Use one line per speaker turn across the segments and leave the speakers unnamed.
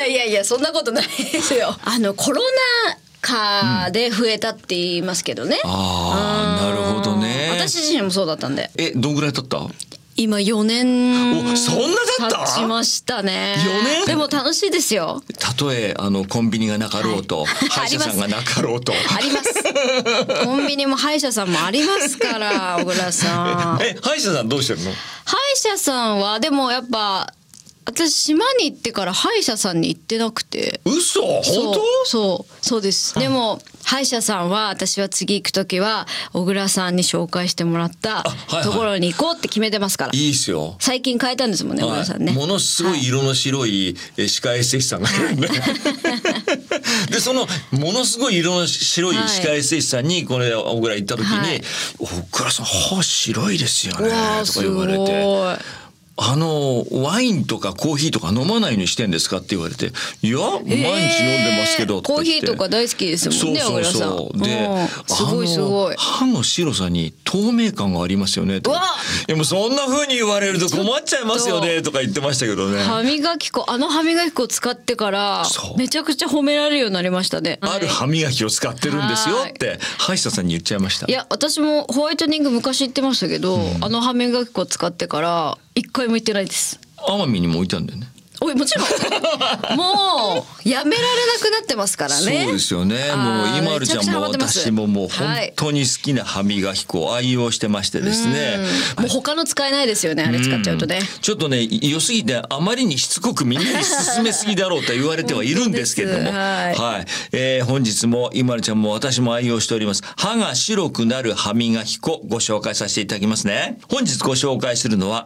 いやいやそんなことないですよ。コロナ禍で増えたって言いますけどね。
なるほどね。
私自身もそうだったんで。
どんぐらい経った？
今4年
そんな経った？
経ちましたね。
4年？
でも楽しいですよ。
たとえコンビニがなかろうと、歯医者さんがなかろうと
あります。コンビニも歯医者さんもありますから小倉さん。
歯医者さんどうしてるの？
歯医者さんはでもやっぱ私島に行ってから歯医者さんに行ってなくて。
嘘？本当？
そうです。でも歯医者さんは私は次行く時は小倉さんに紹介してもらったところに行こうって決めてますから。
いいですよ。
最近変えたんですもんね、小倉さんね。
ものすごい色の白い歯科衛生士さんがいるんで、でそのものすごい色の白い歯科衛生士さんにこれ小倉行った時に「小倉さん歯白いですよね」とか言われて。ワインとかコーヒーとか飲まないようにしてんですかって言われて、いや毎日飲んでますけど、
コーヒーとか大好きですもんね、小倉さん。ですごいすごい。
歯の白さに透明感がありますよねと。いやもうそんな風に言われると困っちゃいますよねとか言ってましたけどね。
歯磨き粉、歯磨き粉を使ってからめちゃくちゃ褒められるようになりましたね。
ある歯磨きを使ってるんですよって歯医者さんに言っちゃいました。
いや私もホワイトニング昔言ってましたけど、歯磨き粉使ってから一回も行ってないです。
奄美にも置いたんだよね。
もちろんもうやめられなくなってますからね。
そうですよね。もう今るちゃんも私ももう本当に好きな歯磨き粉を愛用してましてですね。
もう他の使えないですよね、あれ使っちゃうとね。
ちょっとね良すぎてあまりにしつこくみんなに勧めすぎだろうと言われてはいるんですけれども、本日も今るちゃんも私も愛用しております歯が白くなる歯磨き粉ご紹介させていただきますね。本日ご紹介するのは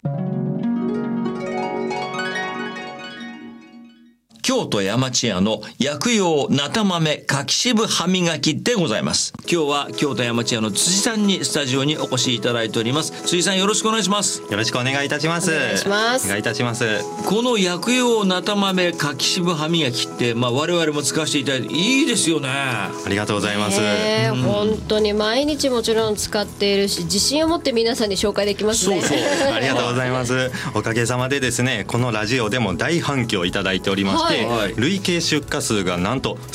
京都山千屋の薬用菜田豆柿渋歯磨きでございます。今日は京都山千屋の辻さんにスタジオにお越しいただいております。辻さんよろしくお願いします。
よろしくお願いいたします。
お願いします。
お願いいたします。
この薬用菜田豆柿渋歯磨きって我々も使わせていただいていいですよね。
ありがとうございます。
本当に毎日もちろん使っているし自信を持って皆さんに紹介できますね。
ありがとうございます。おかげさまでですねこのラジオでも大反響いただいておりまして、累計出荷数がなんと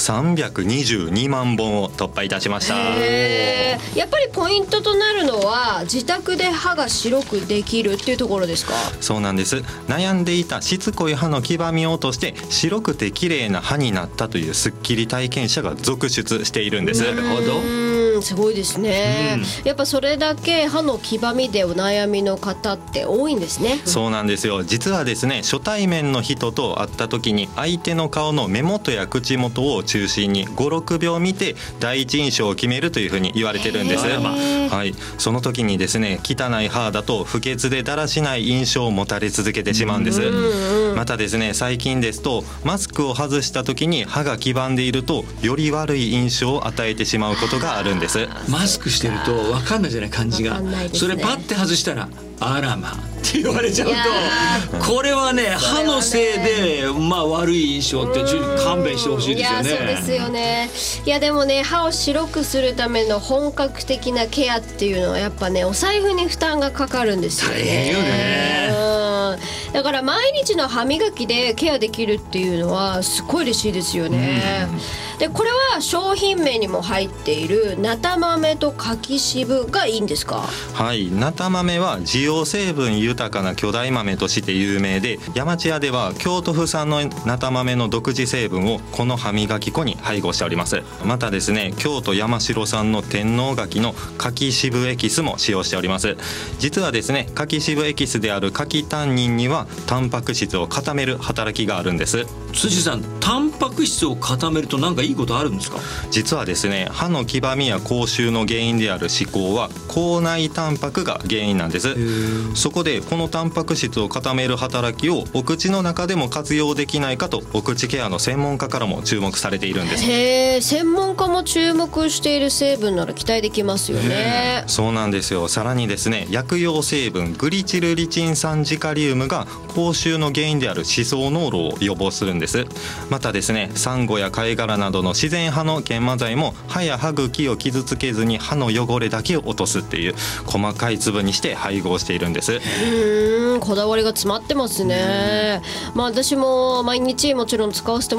322万本を突破いたしました。
やっぱりポイントとなるのは自宅で歯が白くできるっていうところですか？
そうなんです。悩んでいたしつこい歯の黄ばみを落として白くて綺麗な歯になったというスッキリ体験者が続出しているんです。
なるほど。
すごいですね。やっぱそれだけ歯の黄ばみでお悩みの方って多いんですね。
そうなんですよ。実はですね初対面の人と会った時に相手の顔の目元や口元を中心に 5,6 秒見て第一印象を決めるというふうに言われてるんです。その時にですね汚い歯だと不潔でだらしない印象を持たれ続けてしまうんです。またですね最近ですとマスクを外した時に歯が黄ばんでいるとより悪い印象を与えてしまうことがあるんです。
マスクしてると分かんないじゃない感じが、それパッて外したらあらまって言われちゃうとこれはね歯のせいで悪い印象って勘弁してほしいですよね。
そうですよね。いやでもね歯を白くするための本格的なケアっていうのはやっぱねお財布に負担がかかるんですよね。
大変よね。
だから毎日の歯磨きでケアできるっていうのはすごい嬉しいですよね。でこれは商品名にも入っている菜田豆と柿渋がいいんですか？
はい、菜田豆は滋養成分豊かな巨大豆として有名で山千屋では京都府産の菜田豆の独自成分をこの歯磨き粉に配合しております。またですね京都山城産の天王柿の柿渋エキスも使用しております。実はですね柿渋エキスである柿タンニンにはタンパク質を固める働きがあるんです。
辻さんタンパク質を固めると何かいいことあるんですか？
実はですね歯の黄ばみや口臭の原因である歯垢は口内タンパクが原因なんです。そこでこのタンパク質を固める働きをお口の中でも活用できないかとお口ケアの専門家からも注目されているんです。
専門家も注目している成分なら期待できますよね。
そうなんですよ。さらにですね薬用成分グリチルリチン酸ジカリウムが口臭の原因である歯槽膿漏を予防するんです。またですねサンゴや貝殻などの自然派の研磨剤も歯や歯茎を傷つけずに歯の汚れだけを落とすっていう細かい粒にして配合しているんです。
こだわりが詰まってますね。私も毎日もちろん使わせて